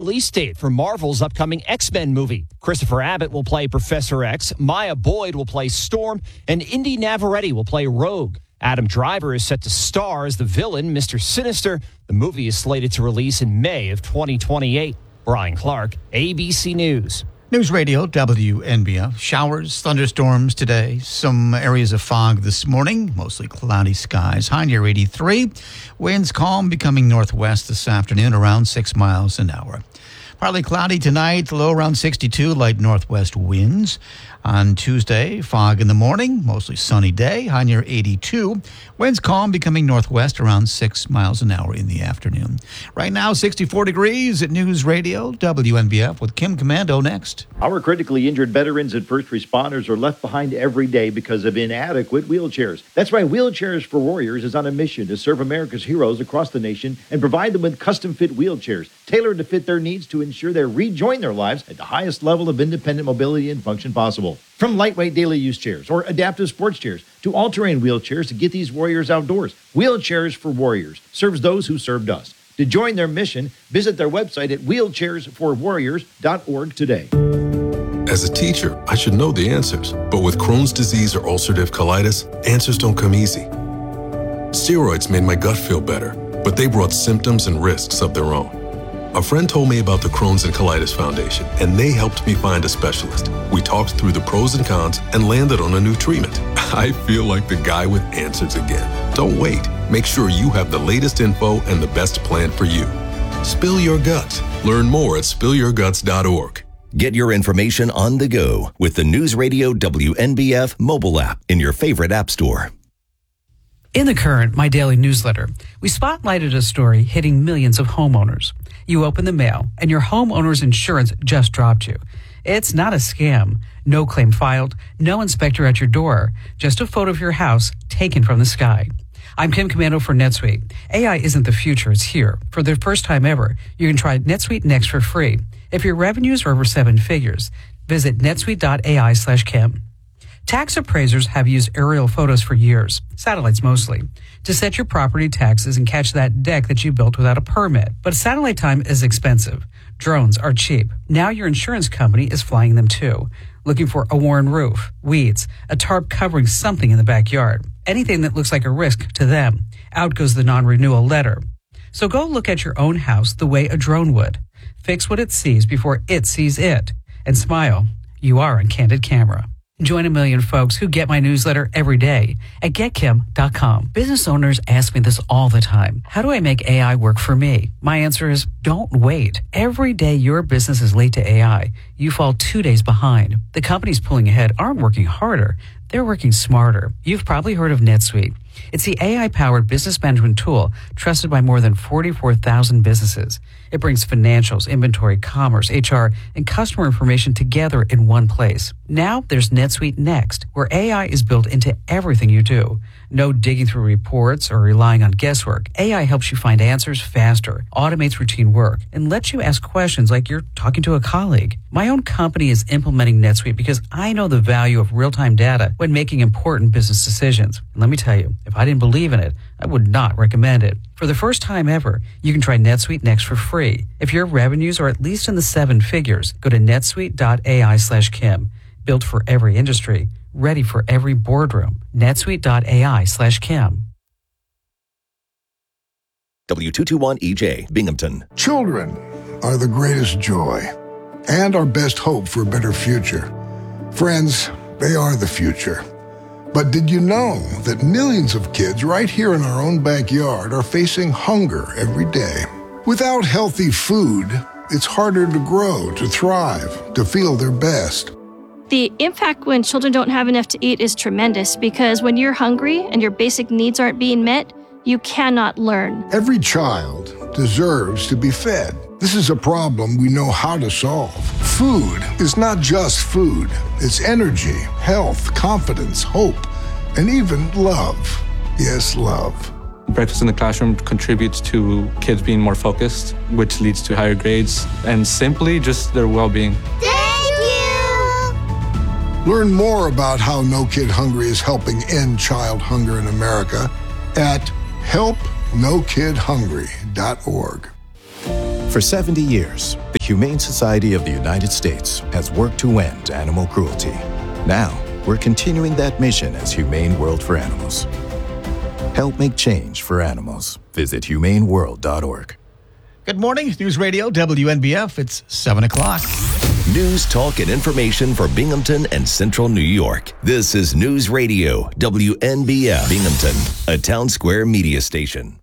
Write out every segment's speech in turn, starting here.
release date for Marvel's upcoming X-Men movie. Christopher Abbott will play Professor X, Maya Boyd will play Storm, and Indy Navarrete will play Rogue. Adam Driver is set to star as the villain, Mr. Sinister. The movie is slated to release in May of 2028. Brian Clark, ABC News. News Radio WNBF. Showers, thunderstorms today. Some areas of fog this morning. Mostly cloudy skies. High near 83. Winds calm, becoming northwest this afternoon, around 6 miles an hour. Partly cloudy tonight. Low around 62. Light northwest winds. On Tuesday, fog in the morning. Mostly sunny day. High near 82. Winds calm, becoming northwest around 6 miles an hour in the afternoon. Right now, 64 degrees at News Radio WNBF with Kim Commando next. Our critically injured veterans and first responders are left behind every day because of inadequate wheelchairs. That's why Wheelchairs for Warriors is on a mission to serve America's heroes across the nation and provide them with custom-fit wheelchairs tailored to fit their needs to ensure they rejoin their lives at the highest level of independent mobility and function possible. From lightweight daily use chairs or adaptive sports chairs to all-terrain wheelchairs to get these warriors outdoors, Wheelchairs for Warriors serves those who served us. To join their mission, visit their website at wheelchairsforwarriors.org today. As a teacher, I should know the answers, but with Crohn's disease or ulcerative colitis, answers don't come easy. Steroids made my gut feel better, but they brought symptoms and risks of their own. A friend told me about the Crohn's and Colitis Foundation, and they helped me find a specialist. We talked through the pros and cons and landed on a new treatment. I feel like the guy with answers again. Don't wait. Make sure you have the latest info and the best plan for you. Spill your guts. Learn more at spillyourguts.org. Get your information on the go with the News Radio WNBF mobile app in your favorite app store. In The Current, my daily newsletter, we spotlighted a story hitting millions of homeowners. You open the mail, and your homeowner's insurance just dropped you. It's not a scam. No claim filed, no inspector at your door, just a photo of your house taken from the sky. I'm Kim Commando for NetSuite. AI isn't the future, it's here. For the first time ever, you can try NetSuite Next for free. If your revenues are over 7 figures, visit netsuite.ai/Kim. Tax appraisers have used aerial photos for years, satellites mostly, to set your property taxes and catch that deck that you built without a permit. But satellite time is expensive. Drones are cheap. Now your insurance company is flying them too, looking for a worn roof, weeds, a tarp covering something in the backyard. Anything that looks like a risk to them. Out goes the non-renewal letter. So go look at your own house the way a drone would. Fix what it sees before it sees it. And smile. You are on Candid Camera. Join a million folks who get my newsletter every day at getkim.com. Business owners ask me this all the time. How do I make AI work for me? My answer is don't wait. Every day your business is late to AI, you fall 2 days behind. The companies pulling ahead aren't working harder. They're working smarter. You've probably heard of NetSuite. It's the AI-powered business management tool trusted by more than 44,000 businesses. It brings financials, inventory, commerce, HR, and customer information together in one place. Now there's NetSuite Next, where AI is built into everything you do. No digging through reports or relying on guesswork. AI helps you find answers faster, automates routine work, and lets you ask questions like you're talking to a colleague. My own company is implementing NetSuite because I know the value of real-time data when making important business decisions. And let me tell you, if I didn't believe in it, I would not recommend it. For the first time ever, you can try NetSuite Next for free. If your revenues are at least in the 7 figures, go to netsuite.ai/Kim. Built for every industry, ready for every boardroom. netsuite.ai/Kim. W221EJ, Binghamton. Children are the greatest joy and our best hope for a better future. Friends, they are the future. But did you know that millions of kids right here in our own backyard are facing hunger every day? Without healthy food, it's harder to grow, to thrive, to feel their best. The impact when children don't have enough to eat is tremendous because when you're hungry and your basic needs aren't being met, you cannot learn. Every child deserves to be fed. This is a problem we know how to solve. Food is not just food. It's energy, health, confidence, hope, and even love. Yes, love. Breakfast in the classroom contributes to kids being more focused, which leads to higher grades, and simply just their well-being. Thank you! Learn more about how No Kid Hungry is helping end child hunger in America at helpnokidhungry.org. For 70 years, the Humane Society of the United States has worked to end animal cruelty. Now, we're continuing that mission as Humane World for Animals. Help make change for animals. Visit humaneworld.org. Good morning, News Radio WNBF. It's 7 o'clock. News, talk, and information for Binghamton and Central New York. This is News Radio WNBF Binghamton, a Town Square media station.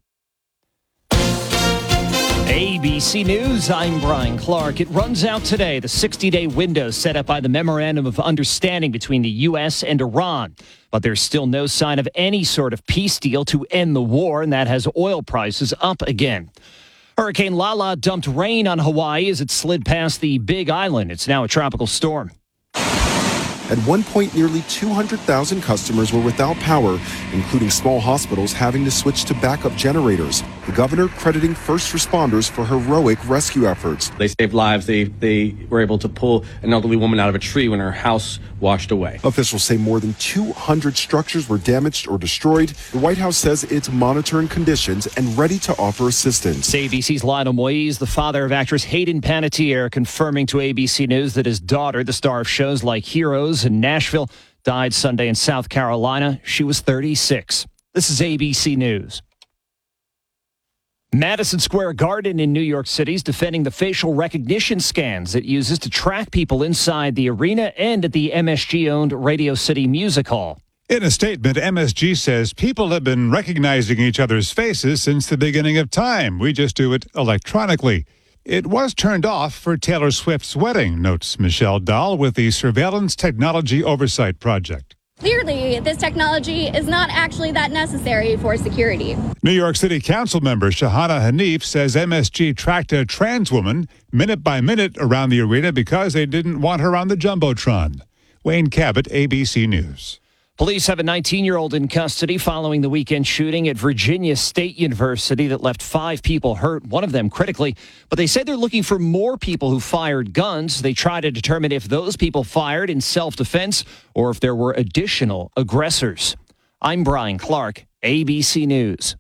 ABC News, I'm Brian Clark. It runs out today, the 60-day window set up by the Memorandum of Understanding between the U.S. and Iran. But there's still no sign of any sort of peace deal to end the war, and that has oil prices up again. Hurricane Lala dumped rain on Hawaii as it slid past the Big Island. It's now a tropical storm. At one point, nearly 200,000 customers were without power, including small hospitals having to switch to backup generators. The governor crediting first responders for heroic rescue efforts. They saved lives. They were able to pull an elderly woman out of a tree when her house washed away. Officials say more than 200 structures were damaged or destroyed. The White House says it's monitoring conditions and ready to offer assistance. ABC's Lionel Moise, the father of actress Hayden Panettiere, confirming to ABC News that his daughter, the star of shows like Heroes and Nashville, died Sunday in South Carolina. She was 36. This is ABC News. Madison Square Garden in New York City is defending the facial recognition scans it uses to track people inside the arena and at the MSG-owned Radio City Music Hall. In a statement, MSG says people have been recognizing each other's faces since the beginning of time. We just do it electronically. It was turned off for Taylor Swift's wedding, notes Michelle Dahl with the Surveillance Technology Oversight Project. Clearly, this technology is not actually that necessary for security. New York City Council member Shahana Hanif says MSG tracked a trans woman minute by minute around the arena because they didn't want her on the Jumbotron. Wayne Cabot, ABC News. Police have a 19-year-old in custody following the weekend shooting at Virginia State University that left 5 people hurt, one of them critically. But they say they're looking for more people who fired guns. They try to determine if those people fired in self-defense or if there were additional aggressors. I'm Brian Clark, ABC News.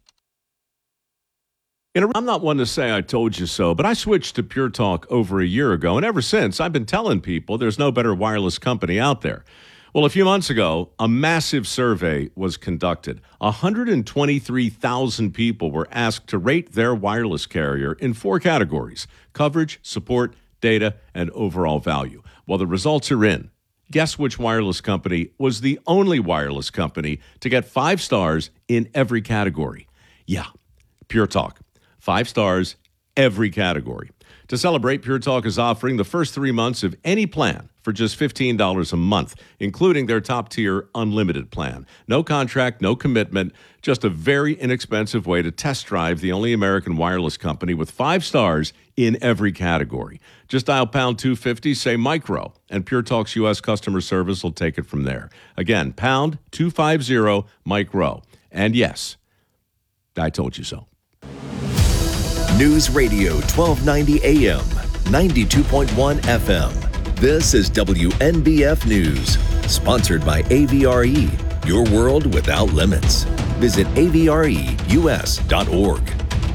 I'm not one to say I told you so, but I switched to Pure Talk over a year ago, and ever since, I've been telling people there's no better wireless company out there. Well, a few months ago, a massive survey was conducted. 123,000 people were asked to rate their wireless carrier in 4 categories: coverage, support, data, and overall value. Well, the results are in. Guess which wireless company was the only wireless company to get 5 stars in every category? Yeah, Pure Talk. 5 stars, every category. To celebrate, Pure Talk is offering the first 3 months of any plan for just $15 a month, including their top-tier unlimited plan. No contract, no commitment, just a very inexpensive way to test drive the only American wireless company with 5 stars in every category. Just dial pound 250, say micro, and Pure Talk's U.S. customer service will take it from there. Again, pound 250 micro. And yes, I told you so. News Radio 1290 AM, 92.1 FM. This is WNBF News, sponsored by AVRE, your world without limits. Visit avreus.org.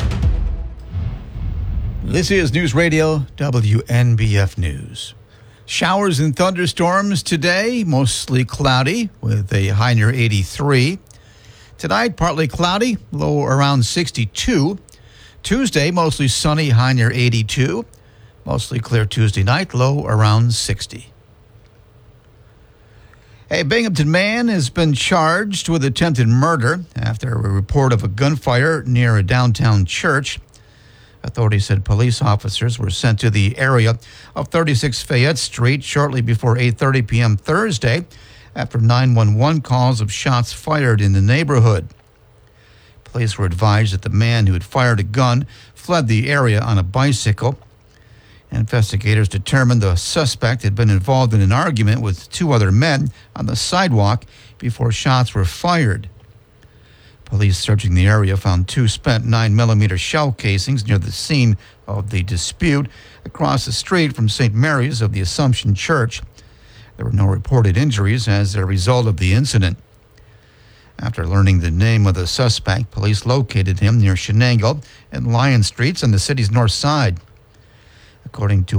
This is News Radio WNBF News. Showers and thunderstorms today, mostly cloudy with a high near 83. Tonight, partly cloudy, low around 62. Tuesday, mostly sunny, high near 82. Mostly clear Tuesday night, low around 60. A Binghamton man has been charged with attempted murder after a report of a gunfire near a downtown church. Authorities said police officers were sent to the area of 36 Fayette Street shortly before 8:30 p.m. Thursday after 911 calls of shots fired in the neighborhood. Police were advised that the man who had fired a gun fled the area on a bicycle. Investigators determined the suspect had been involved in an argument with 2 other men on the sidewalk before shots were fired. Police searching the area found 2 spent 9mm shell casings near the scene of the dispute across the street from St. Mary's of the Assumption Church. There were no reported injuries as a result of the incident. After learning the name of the suspect, police located him near Shenango and Lion Streets on the city's north side. according to